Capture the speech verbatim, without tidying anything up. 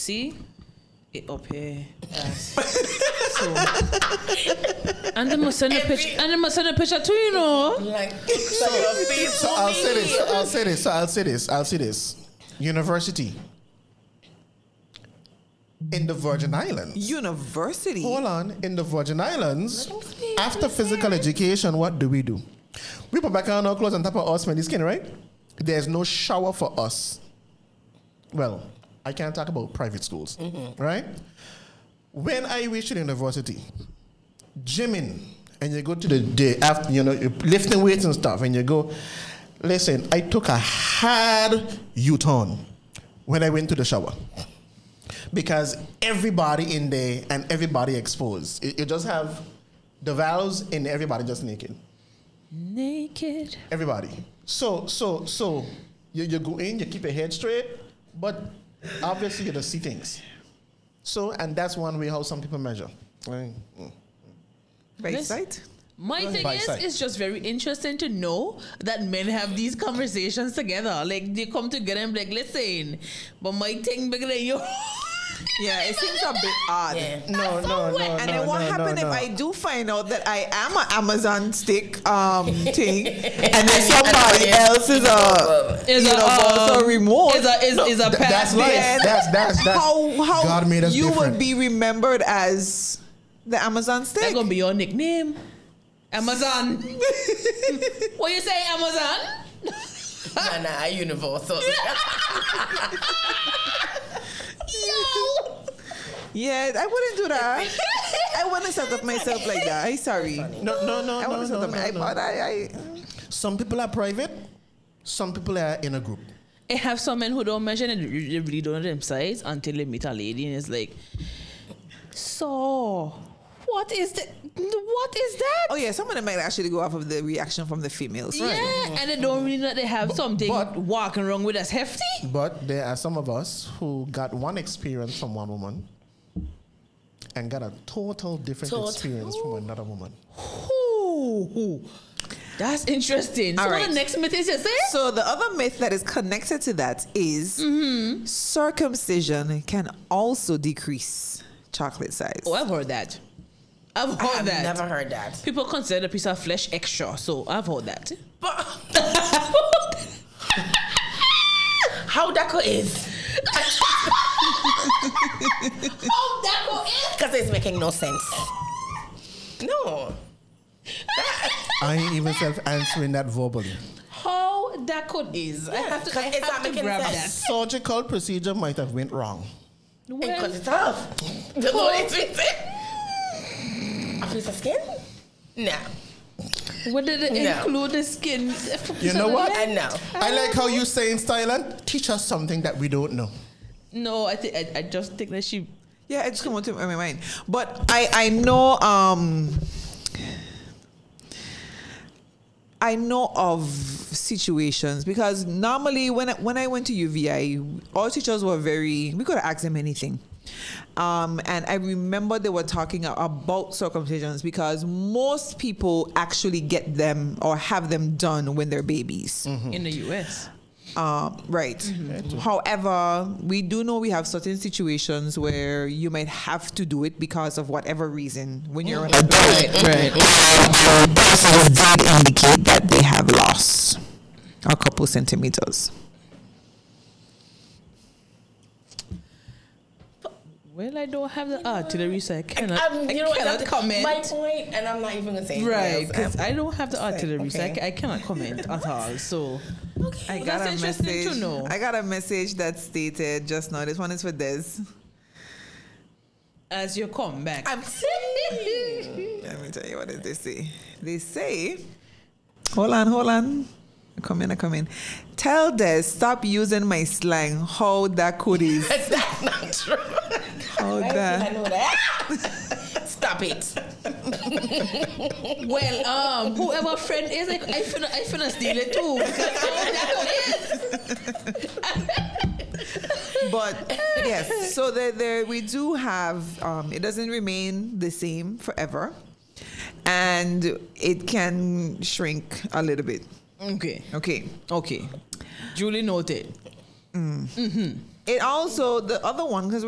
see it up here. Yes. So, and they must send a picture. And they must send a picture too, you know. Like, so, so I'll say this. So I'll say this. So I'll say this. I'll say this. University in the Virgin Islands. University. Hold on. In the Virgin Islands, after physical education, what do we do? We put back on our clothes on top of our smelly skin, right? There's no shower for us. Well, I can't talk about private schools, mm-hmm. right? When I reached university, gymming, and you go to the, the after, you know, lifting weights and stuff, and you go, listen, I took a hard U-turn when I went to the shower. Because everybody in there and everybody exposed. You, you just have the valves and everybody just naked. Naked. Everybody. So, so, so, you, you go in, you keep your head straight, but obviously you don't see things. So, and that's one way how some people measure. Right? Mm. By sight? My thing By is, sight. it's just very interesting to know that men have these conversations together. Like, they come together and be like, listen, but my thing bigger than you. Yeah, it seems a bit odd. Yeah. No, no, no, And no, then what no, happens no, if no. I do find out that I am an Amazon stick um thing, and then somebody else is a Is you a, know also um, remote? Is a, is, is a Th- that's past life. dance. That's, that's, that's. how how God made us you different. would be remembered as the Amazon stick? That's gonna be your nickname. Amazon. What you say, Amazon? Nah, nah, universal. Yeah, I wouldn't do that. I wouldn't set up myself like that. I'm sorry. No, no, no, I no, wouldn't set no, up my no, but no. I, I Some people are private. Some people are in a group. I have some men who don't measure and they really don't know them size until they meet a lady and it's like, so what is the what is that? oh yeah, some of them might actually go off of the reaction from the females. Yeah, and they don't really know that they have something but- walking around with us hefty. But there are some of us who got one experience from one woman and got a total different Total. experience from another woman. Ooh, that's interesting. So All what right. the next myth is you say? So the other myth that is connected to that is Mm-hmm. circumcision can also decrease chocolate size. Oh, I've heard that. I've heard I have that. never heard that. People consider a piece of flesh extra, so I've heard that. But how that could is? How that could is? Because it's making no sense. No. I ain't even self-answering that verbally. How that could is? I have to, I It's not have to making grab sense. Surgical procedure might have went wrong. that. And cut Well, it off. That's what it's missing. A piece of skin? No. what did it No. include the skin? You know what? And no. I like how you say in Thailand, teach us something that we don't know. No, I think I, I just think that she. Yeah, it just came to my mind. But I, I know um I know of situations because normally when I, when I went to U V I, all teachers were very, we could ask them anything. Um, and I remember they were talking about circumcisions because most people actually get them or have them done when they're babies. In the U S. Um, right. However, we do know we have certain situations where you might have to do it because of whatever reason when you're an adult. Right, right. Persons did indicate that they have lost a couple centimeters. Well, I don't have the artillery, so I cannot, Um, I you know, cannot that's comment. my point, and I'm not even gonna say anything Right, else. because Um, I don't have the Say, artillery, so I, okay. ca- I cannot comment at all. So, I Well, got that's a interesting message. to know. I got a message that stated just now. This one is for Des. as you come back, I'm saying. Let me tell you what did they say. They say, hold on, hold on. I come in, I come in. Tell Des, stop using my slang. How that could is. That's not true. How I that. know that. Stop it. well, um, whoever friend is, I, I finna, I finna steal it too. Because, oh, that is. But yes, so there, there we do have. Um, it doesn't remain the same forever, and it can shrink a little bit. Okay, Okay. okay. Duly noted. It also the other one because